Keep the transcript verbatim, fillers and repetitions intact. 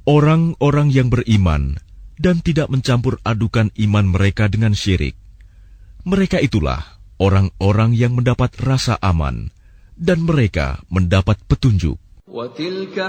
Orang-orang yang beriman dan tidak mencampur adukan iman mereka dengan syirik, mereka itulah orang-orang yang mendapat rasa aman, dan mereka mendapat petunjuk.